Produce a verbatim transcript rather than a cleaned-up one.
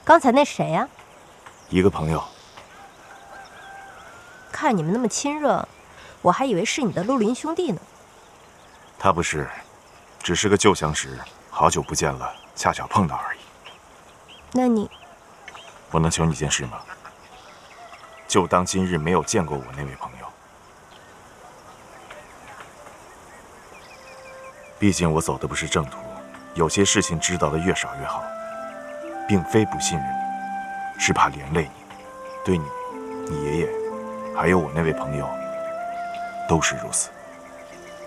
刚才那谁呀？ 一个朋友。 看你们那么亲热，我还以为是你的绿林兄弟呢。 他不是，只是个旧相识，好久不见了，恰巧碰到而已。 那你， 我能求你件事吗？就当今日没有见过我那位朋友。毕竟我走的不是正途，有些事情知道的越少越好。并非不信任你，是怕连累你。对你、你爷爷，还有我那位朋友，都是如此。